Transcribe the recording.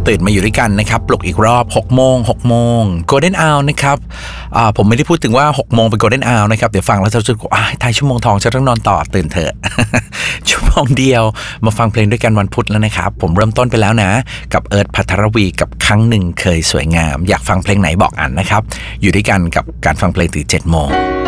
ตื่นมาอยู่ด้วยกันนะครับปลุกอีกรอบ6 โมง Golden Hour นะครับผมไม่ได้พูดถึงว่า6 โมงเป็น Golden Hour นะครับเดี๋ยวฟังแล้วจะรู้สึกว่าท้ายชั่วโมงทองจะต้องนอนต่อตื่นเถอะ ชั่วโมงเดียวมาฟังเพลงด้วยกันวันพุธแล้วนะครับผมเริ่มต้นไปแล้วนะกับเอิร์ธ ภัทรวีกับครั้งหนึ่งเคยสวยงามอยากฟังเพลงไหนบอกอันนะครับอยู่ด้วยกันกับการฟังเพลงถึง7 โมง